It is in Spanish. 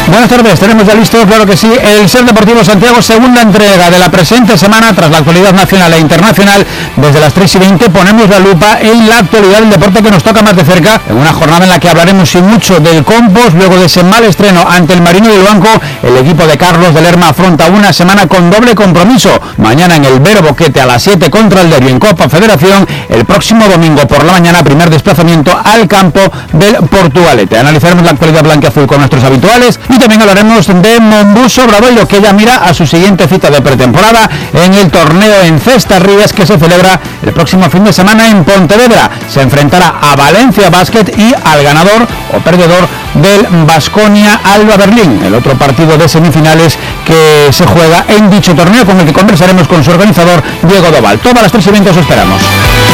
Buenas tardes, tenemos ya listo, claro que sí, el Ser Deportivo Santiago, segunda entrega de la presente semana, tras la actualidad nacional e internacional. Desde las 3:20 ponemos la lupa en la actualidad del deporte que nos toca más de cerca, en una jornada en la que hablaremos y mucho del Compos. Luego de ese mal estreno ante el Marino del Banco, el equipo de Carlos de Lerma afronta una semana con doble compromiso. Mañana en el Vero Boquete a las 7 contra el Derbi en Copa Federación. El próximo domingo por la mañana, primer desplazamiento al campo del Portugalete. Analizaremos la actualidad blanquiazul con nuestros habituales y también hablaremos de Mombuso Obradoiro, que ya mira a su siguiente cita de pretemporada en el torneo en Cestas Rías, que se celebra el próximo fin de semana en Pontevedra. Se enfrentará a Valencia Basket y al ganador o perdedor del Baskonia Alba Berlín, el otro partido de semifinales que se juega en dicho torneo, con el que conversaremos con su organizador Diego Doval. Todas las 3:20 os esperamos.